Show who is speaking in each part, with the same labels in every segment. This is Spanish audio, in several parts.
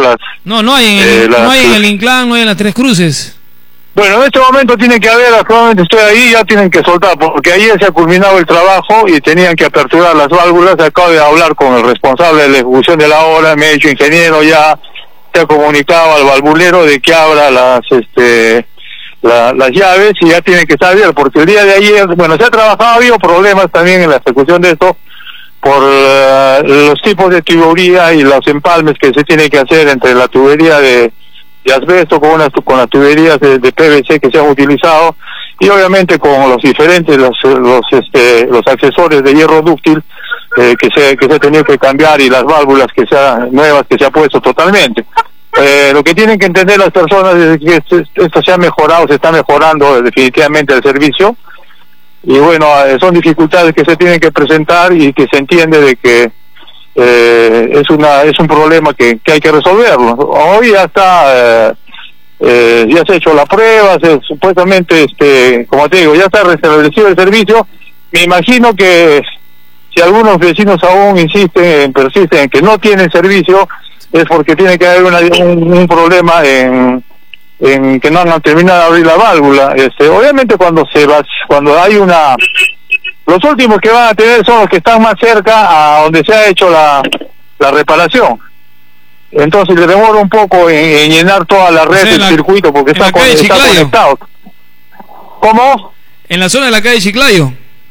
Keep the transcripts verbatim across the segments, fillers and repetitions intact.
Speaker 1: las...
Speaker 2: No, no hay en el,
Speaker 1: eh, las,
Speaker 2: no hay en el Inclán, no hay en las Tres Cruces.
Speaker 1: Bueno, en este momento tiene que haber, actualmente estoy ahí, ya tienen que soltar, porque ayer se ha culminado el trabajo y tenían que aperturar las válvulas. Acabo de hablar con el responsable de la ejecución de la obra, me ha dicho ingeniero, ya se ha comunicado al valvulero de que abra las este la, las llaves y ya tiene que estar abierto, porque el día de ayer, bueno, se ha trabajado, ha habido problemas también en la ejecución de esto, por uh, los tipos de tubería y los empalmes que se tienen que hacer entre la tubería de, de asbesto con, unas, con las tuberías de, de P V C que se han utilizado, y obviamente con los diferentes, los los, este, los accesorios de hierro dúctil eh, que se que se ha tenido que cambiar, y las válvulas que se ha, nuevas que se ha puesto totalmente. Eh, lo que tienen que entender las personas es que esto se ha mejorado, se está mejorando definitivamente el servicio, y bueno, son dificultades que se tienen que presentar y que se entiende de que eh, es una es un problema que, que hay que resolverlo. Hoy ya está, eh, eh, ya se ha hecho la prueba, se, supuestamente, este, como te digo, ya está restablecido el servicio. Me imagino que si algunos vecinos aún insisten, persisten en que no tienen servicio, es porque tiene que haber una, un, un problema en en que no han terminado de abrir la válvula. Este, obviamente cuando se va, cuando hay una, los últimos que van a tener son los que están más cerca a donde se ha hecho la, la reparación. Entonces le demora un poco en, en llenar toda la red, o sea, del la, circuito, porque está, con, está conectado. ¿Cómo?
Speaker 2: En la zona de la calle Chiclayo.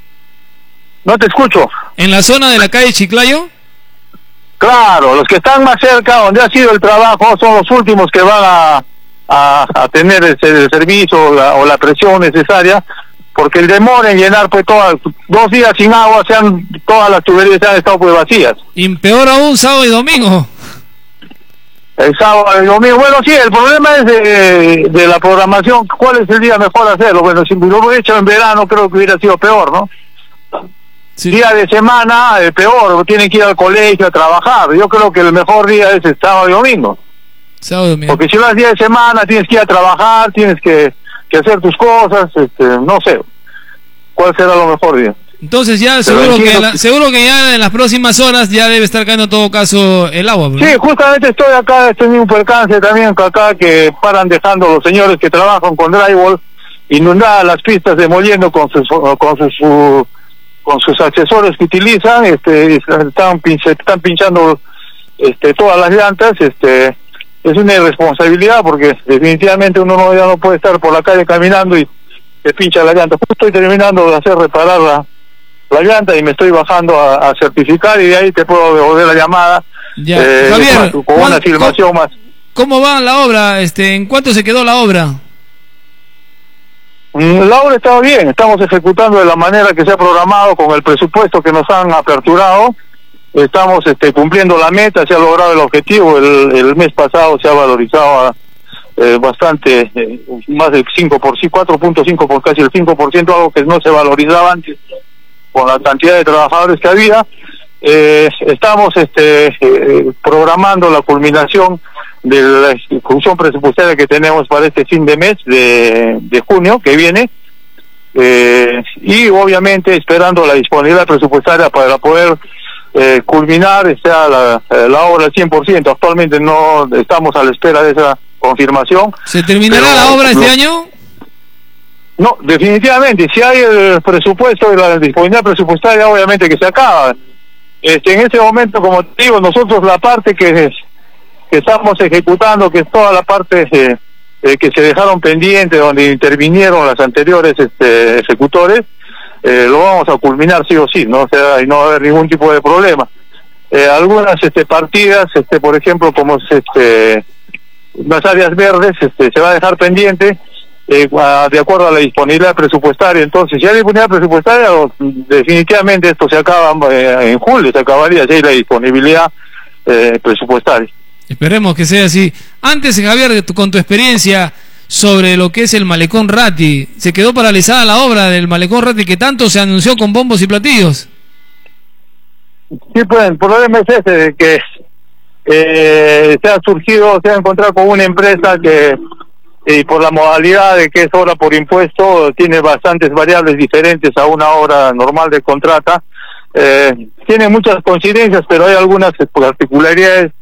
Speaker 1: No te escucho.
Speaker 2: En la zona de la calle Chiclayo.
Speaker 1: Claro, los que están más cerca donde ha sido el trabajo son los últimos que van a A, a tener el, el servicio o la, o la presión necesaria, porque el demora en llenar, pues todas, dos días sin agua, sean todas las tuberías se han estado pues vacías.
Speaker 2: Y peor aún sábado y domingo.
Speaker 1: El sábado y domingo, bueno, sí, el problema es de, de la programación. ¿Cuál es el día mejor hacerlo? Bueno, si lo hubiera hecho en verano, creo que hubiera sido peor, ¿no? Sí. Día de semana, eh, peor, tienen que ir al colegio a trabajar. Yo creo que el mejor día es el sábado y domingo. Porque si vas día de semana tienes que ir a trabajar, tienes que, que hacer tus cosas, este, no sé cuál será lo mejor día.
Speaker 2: Entonces ya seguro que, la, seguro que ya en las próximas horas ya debe estar cayendo en todo caso el agua, ¿no? Sí,
Speaker 1: justamente estoy acá, he tenido un percance también acá que paran dejando los señores que trabajan con drywall inundadas las pistas, demoliendo con sus con sus su, con sus accesorios que utilizan, este están pinche, están pinchando este todas las llantas, este es una irresponsabilidad, porque definitivamente uno no, ya no puede estar por la calle caminando y se pincha la llanta. Pues estoy terminando de hacer reparar la, la llanta y me estoy bajando a, a certificar, y de ahí te puedo devolver la llamada.
Speaker 2: Ya.
Speaker 1: Eh,
Speaker 2: Javier,
Speaker 1: con, con una filmación
Speaker 2: ¿cómo,
Speaker 1: más.
Speaker 2: ¿Cómo va la obra? Este, ¿en cuánto se quedó la obra?
Speaker 1: La obra está bien, estamos ejecutando de la manera que se ha programado, con el presupuesto que nos han aperturado. Estamos este, cumpliendo la meta, se ha logrado el objetivo. El, el mes pasado se ha valorizado a, eh, bastante, eh, más del cinco por ciento, cuatro punto cinco por casi el cinco por ciento, algo que no se valorizaba antes con la cantidad de trabajadores que había. Eh, estamos este, eh, programando la culminación de la ejecución presupuestaria que tenemos para este fin de mes de, de junio que viene, eh, y obviamente esperando la disponibilidad presupuestaria para poder Eh, culminar sea la, la obra al cien por ciento. Actualmente no estamos a la espera de esa confirmación.
Speaker 2: ¿Se terminará la obra este año?
Speaker 1: No, definitivamente, si hay el presupuesto y la disponibilidad presupuestaria, obviamente que se acaba. Este, en ese momento, como te digo, nosotros la parte que, que estamos ejecutando, que es toda la parte eh, eh, que se dejaron pendientes, donde intervinieron las anteriores este, ejecutores, Eh, lo vamos a culminar sí o sí, no, o sea, y no va a haber ningún tipo de problema. Eh, algunas este, partidas, este, por ejemplo, como este, las áreas verdes, este, se va a dejar pendiente eh, a, de acuerdo a la disponibilidad presupuestaria. Entonces, si hay disponibilidad presupuestaria, definitivamente esto se acaba eh, en julio, se acabaría si hay la disponibilidad eh, presupuestaria.
Speaker 2: Esperemos que sea así. Antes, Javier, con tu experiencia sobre lo que es el Malecón Ratti, ¿se quedó paralizada la obra del Malecón Ratti que tanto se anunció con bombos y platillos?
Speaker 1: Sí, pues el problema es ese, de que eh, se ha surgido, se ha encontrado con una empresa que, y por la modalidad de que es obra por impuesto, tiene bastantes variables diferentes a una obra normal de contrata. Eh, tiene muchas coincidencias, pero hay algunas particularidades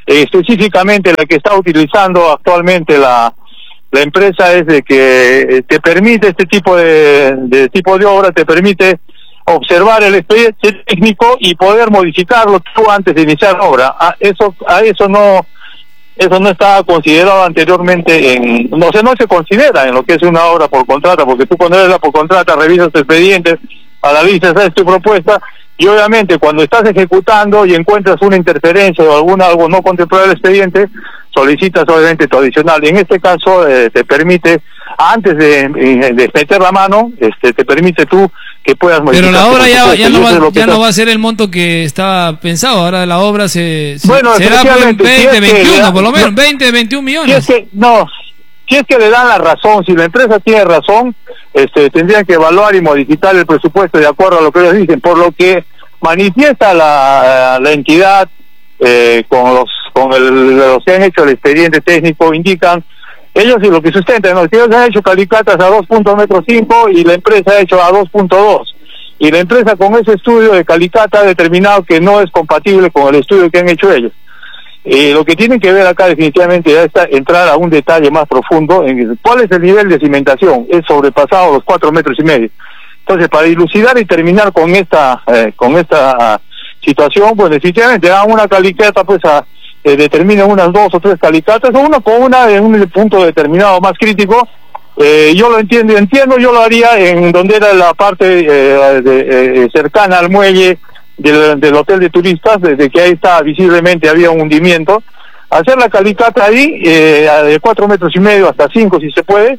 Speaker 1: eh, específicamente la que está utilizando actualmente la la empresa es de que eh, te permite este tipo de, de tipo de obra, te permite observar el expediente técnico y poder modificarlo tú antes de iniciar la obra. A eso, a eso no, eso no estaba considerado anteriormente en, no, o sea, no se considera en lo que es una obra por contrata, porque tú cuando eres la por contrata revisas expedientes, analizas esa es tu propuesta, y obviamente cuando estás ejecutando y encuentras una interferencia o alguna algo no contemplado en el expediente, solicitas obviamente tu adicional, y en este caso eh, te permite, antes de, de meter la mano, este te permite tú que puedas modificar.
Speaker 2: Pero la obra ya, ya, no va, ya no va a ser el monto que estaba pensado, ahora la obra se, se
Speaker 1: bueno,
Speaker 2: será veinte,
Speaker 1: si es
Speaker 2: veintiuno,
Speaker 1: da,
Speaker 2: por lo menos,
Speaker 1: no,
Speaker 2: veinte, veintiún millones.
Speaker 1: Si es que, no, si es que le dan la razón, si la empresa tiene razón, este tendrían que evaluar y modificar el presupuesto de acuerdo a lo que ellos dicen, por lo que manifiesta la, la entidad eh, con los con el, los que han hecho el expediente técnico, indican ellos y lo que sustentan, ¿no? Ellos han hecho calicatas a dos punto cinco y la empresa ha hecho a dos punto dos, y la empresa con ese estudio de calicata ha determinado que no es compatible con el estudio que han hecho ellos. Eh, lo que tienen que ver acá definitivamente es entrar a un detalle más profundo en cuál es el nivel de cimentación, es sobrepasado los cuatro metros y medio. Entonces, para dilucidar y terminar con esta eh, con esta situación, pues definitivamente hagan una calicata, pues a, eh, determinen unas dos o tres calicatas, o una con una en un punto determinado más crítico. Eh, yo lo entiendo, entiendo, yo lo haría en donde era la parte eh, de, eh, cercana al muelle del, del hotel de turistas, desde que ahí está visiblemente había un hundimiento, hacer la calicata ahí eh, de cuatro metros y medio hasta cinco si se puede,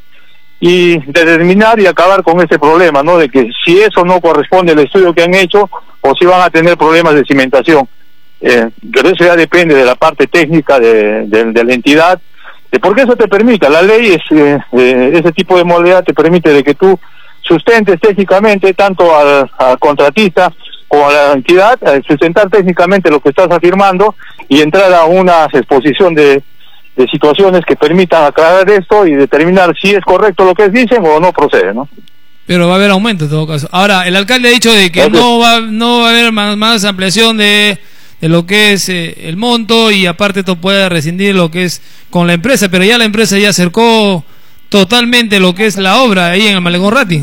Speaker 1: y determinar y acabar con ese problema, ¿no? De que si eso no corresponde al estudio que han hecho, o si van a tener problemas de cimentación. Eh, pero eso ya depende de la parte técnica de, de, de la entidad, de porque eso te permite, la ley es eh, eh, ese tipo de modalidad te permite de que tú sustentes técnicamente tanto al, al contratista como a la entidad, eh, sustentar técnicamente lo que estás afirmando y entrar a una exposición de de situaciones que permitan aclarar esto y determinar si es correcto lo que dicen o no procede, ¿no?
Speaker 2: Pero va a haber aumento en todo caso. Ahora, el alcalde ha dicho de que
Speaker 1: Entonces,
Speaker 2: no va no va a haber más, más ampliación de, de lo que es eh, el monto, y aparte esto puede rescindir lo que es con la empresa, pero ya la empresa ya acercó totalmente lo que es la obra ahí en el Malecón Ratti.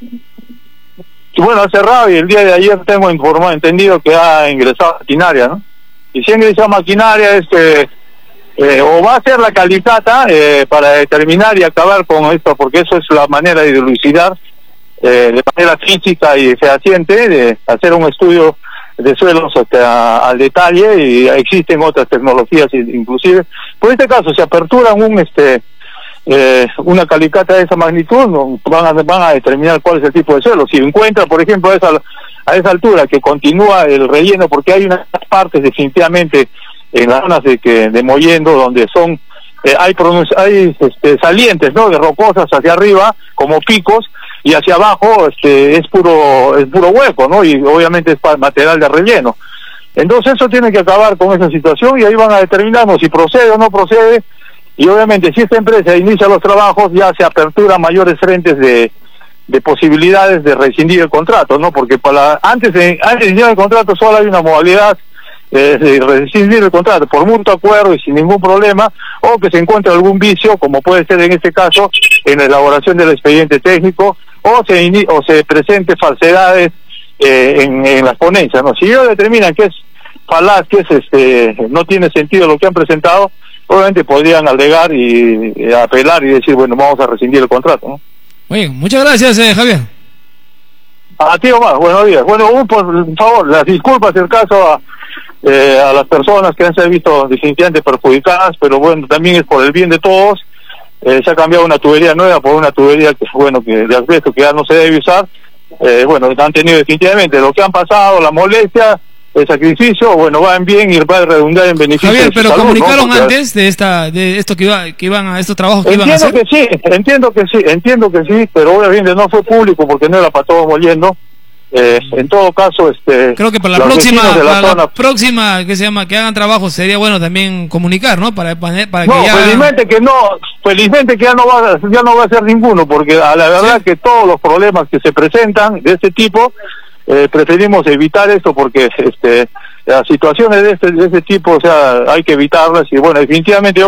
Speaker 1: Bueno, ha cerrado y el día de ayer tengo informado, entendido que ha ingresado maquinaria, ¿no? Y si ha ingresado maquinaria es que Eh, o va a hacer la calicata eh, para determinar y acabar con esto, porque eso es la manera de dilucidar eh, de manera física y fehaciente, de hacer un estudio de suelos hasta al detalle, y existen otras tecnologías inclusive. Por este caso, si aperturan un este eh, una calicata de esa magnitud, no, van a van a determinar cuál es el tipo de suelo. Si encuentra, por ejemplo, a esa, a esa altura que continúa el relleno, porque hay unas partes definitivamente en las zonas de que de Mollendo donde son eh, hay hay este, salientes, ¿no?, de rocosas hacia arriba como picos, y hacia abajo este es puro es puro hueco, ¿no?, y obviamente es material de relleno. Entonces eso tiene que acabar con esa situación, y ahí van a determinarnos si procede o no procede, y obviamente si esta empresa inicia los trabajos ya se aperturan mayores frentes de de posibilidades de rescindir el contrato, ¿no?, porque para antes de antes de iniciar el contrato solo hay una modalidad Eh, de rescindir el contrato por mutuo acuerdo y sin ningún problema, o que se encuentre algún vicio, como puede ser en este caso en la elaboración del expediente técnico, o se in o se presente falsedades eh, en, en las ponencias, ¿no? Si ellos determinan que es falaz, que es este no tiene sentido lo que han presentado, obviamente podrían alegar y, y apelar y decir, bueno, vamos a rescindir el contrato, ¿no?
Speaker 2: Oye, muchas gracias, eh, Javier.
Speaker 1: A ti, Omar, buenos días. Bueno, un, por favor, las disculpas el caso a Eh, a las personas que han sido visto definitivamente perjudicadas, pero bueno, también es por el bien de todos. Eh, se ha cambiado una tubería nueva por una tubería que bueno que de asbesto que ya no se debe usar. Eh, bueno, han tenido definitivamente lo que han pasado, la molestia, el sacrificio, bueno, van bien y va a redundar en beneficio.
Speaker 2: Javier,
Speaker 1: de
Speaker 2: pero
Speaker 1: salud,
Speaker 2: comunicaron
Speaker 1: ¿no? Porque
Speaker 2: antes de esta de esto que iba que iban a estos trabajos que iban a
Speaker 1: entiendo
Speaker 2: hacer.
Speaker 1: que sí, entiendo que sí, entiendo que sí, pero obviamente no fue público porque no era para todos Mollendo. Eh, en todo caso, este
Speaker 2: creo que para la próxima la para la próxima que se llama que hagan trabajo sería bueno también comunicar, ¿no? Para para
Speaker 1: no,
Speaker 2: que ya
Speaker 1: felizmente que no felizmente que ya no va ya no va a ser ninguno, porque a la verdad sí, que todos los problemas que se presentan de este tipo eh, preferimos evitar esto, porque este las situaciones de este, de este tipo, o sea, hay que evitarlas y bueno, definitivamente yo